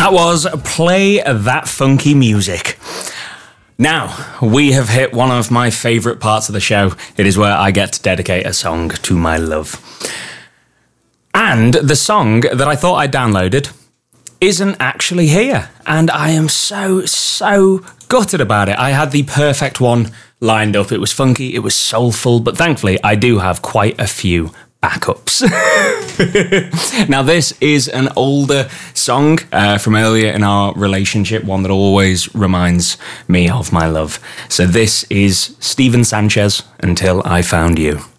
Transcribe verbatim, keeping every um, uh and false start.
That was Play That Funky Music. Now, we have hit one of my favourite parts of the show. It is where I get to dedicate a song to my love. And the song that I thought I downloaded isn't actually here. And I am so, so gutted about it. I had the perfect one lined up. It was funky, it was soulful, but thankfully I do have quite a few backups. Now, this is an older song uh, from earlier in our relationship, one that always reminds me of my love. So this is Stephen Sanchez, Until I Found You.